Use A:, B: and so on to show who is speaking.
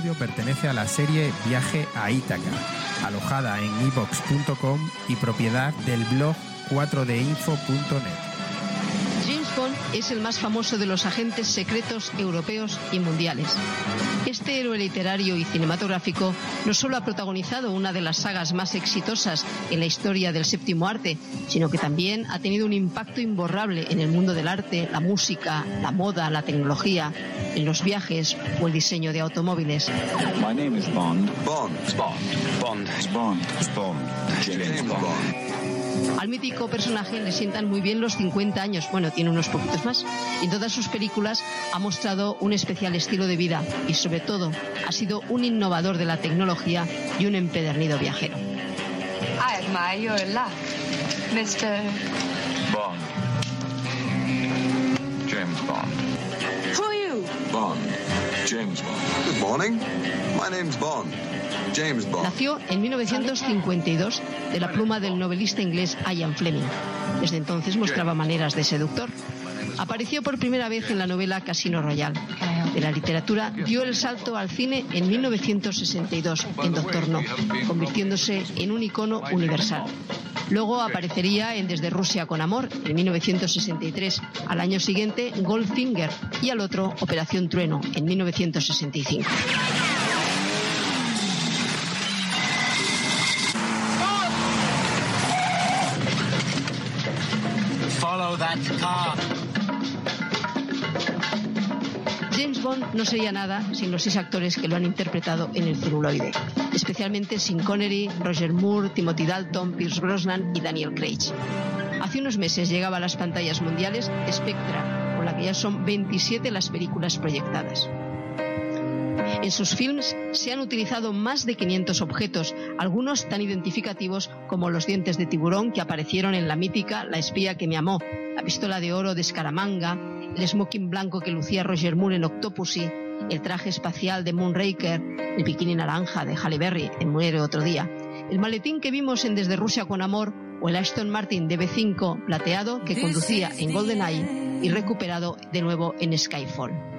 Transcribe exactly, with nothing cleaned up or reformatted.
A: audio pertenece a la serie Viaje a Ítaca, alojada en i vox punto com y propiedad del blog cuatro d info punto net.
B: James Bond es el más famoso de los agentes secretos europeos y mundiales. Este héroe literario y cinematográfico no solo ha protagonizado una de las sagas más exitosas en la historia del séptimo arte, sino que también ha tenido un impacto imborrable en el mundo del arte, la música, la moda, la tecnología, en los viajes o el diseño de automóviles.
C: My name is Bond.
D: Bond.
C: Bond. Bond. Bond. Bond.
D: James Bond.
B: Al mítico personaje le sientan muy bien los cincuenta años, bueno, tiene unos poquitos más. En todas sus películas ha mostrado un especial estilo de vida y, sobre todo, ha sido un innovador de la tecnología y un empedernido viajero.
E: I admire your luck, mister
C: Bond. James Bond.
E: Who are you?
D: Bond. James Bond. Good morning. My name's Bond. James Bond.
B: Nació en mil novecientos cincuenta y dos de la pluma del novelista inglés Ian Fleming. Desde entonces mostraba maneras de seductor. Apareció por primera vez en la novela Casino Royale. De la literatura dio el salto al cine en mil novecientos sesenta y dos en Doctor No, convirtiéndose en un icono universal. Luego aparecería en Desde Rusia con Amor en mil novecientos sesenta y tres, al año siguiente Goldfinger y al otro Operación Trueno en mil novecientos sesenta y cinco.
F: Follow that car.
B: James Bond no sería nada sin los seis actores que lo han interpretado en el celuloide, especialmente Sean Connery, Roger Moore, Timothy Dalton, Pierce Brosnan y Daniel Craig. Hace unos meses llegaba a las pantallas mundiales Spectra, con la que ya son veintisiete las películas proyectadas. En sus films se han utilizado más de quinientos objetos, algunos tan identificativos como los dientes de tiburón que aparecieron en la mítica La espía que me amó, la pistola de oro de Scaramanga, el smoking blanco que lucía Roger Moore en Octopussy, el traje espacial de Moonraker, el bikini naranja de Halle Berry en Muere otro día, el maletín que vimos en Desde Rusia con Amor o el Aston Martin D B cinco plateado que conducía en GoldenEye y recuperado de nuevo en Skyfall.